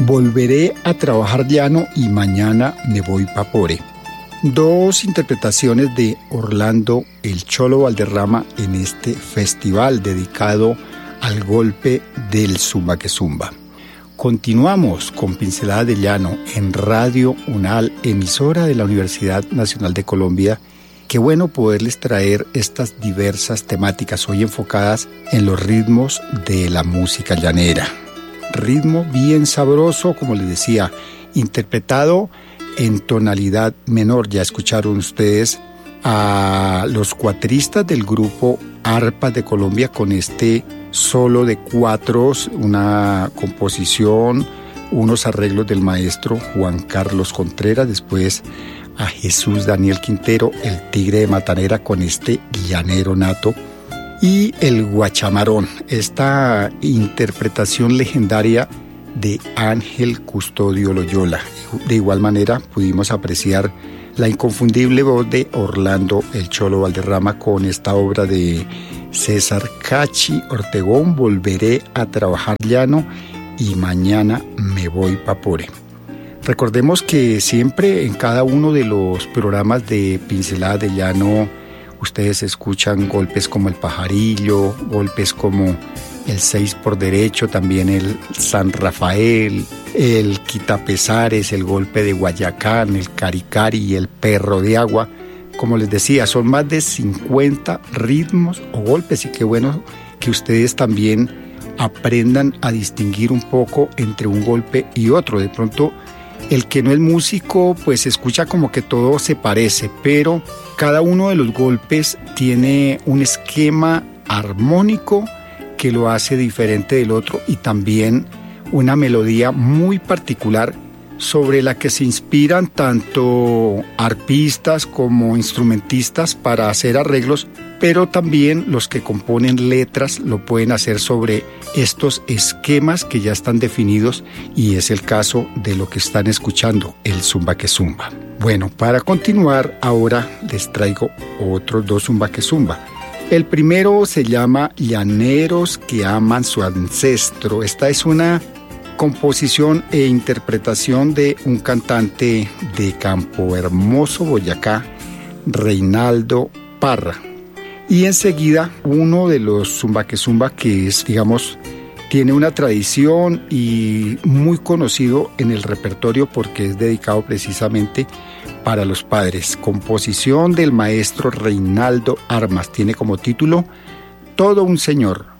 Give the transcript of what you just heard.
Volveré a trabajar llano y mañana me voy pa' Pore. Dos interpretaciones de Orlando El Cholo Valderrama en este festival dedicado al golpe del Zumba que Zumba. Continuamos con Pinceladas de Llano en Radio UNAL, emisora de la Universidad Nacional de Colombia. Qué bueno poderles traer estas diversas temáticas hoy enfocadas en los ritmos de la música llanera. Ritmo bien sabroso, como les decía, interpretado en tonalidad menor. Ya escucharon ustedes a los cuatristas del grupo Arpas de Colombia con este solo de cuatros, una composición, unos arreglos del maestro Juan Carlos Contreras, después a Jesús Daniel Quintero, el Tigre de Matanera con este llanero nato, y el Guachamarón, esta interpretación legendaria de Ángel Custodio Loyola. De igual manera pudimos apreciar la inconfundible voz de Orlando El Cholo Valderrama con esta obra de César Cachi Ortegón, Volveré a trabajar llano y mañana me voy pa' Pore. Recordemos que siempre en cada uno de los programas de Pinceladas de Llano ustedes escuchan golpes como el Pajarillo, golpes como el 6 por derecho, también el San Rafael, el Quitapesares, el golpe de Guayacán, el Caricari y el Perro de Agua. Como les decía, son más de 50 ritmos o golpes y qué bueno que ustedes también aprendan a distinguir un poco entre un golpe y otro. De pronto, el que no es músico, pues escucha como que todo se parece, pero cada uno de los golpes tiene un esquema armónico que lo hace diferente del otro y también una melodía muy particular sobre la que se inspiran tanto arpistas como instrumentistas para hacer arreglos, pero también los que componen letras lo pueden hacer sobre estos esquemas que ya están definidos, y es el caso de lo que están escuchando, el Zumba que Zumba. Bueno, para continuar ahora les traigo otros dos Zumba que Zumba. El primero se llama Llaneros que aman su ancestro. Esta es una composición e interpretación de un cantante de Campo Hermoso, Boyacá, Reinaldo Parra. Y enseguida uno de los Zumba que Zumba que es, digamos, tiene una tradición y muy conocido en el repertorio porque es dedicado precisamente para los padres. Composición del maestro Reinaldo Armas. Tiene como título Todo un Señor.